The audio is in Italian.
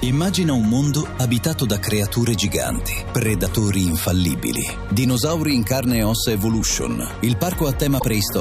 Immagina un mondo abitato da creature giganti, predatori infallibili, dinosauri in carne e ossa Evolution, il parco a tema preistorico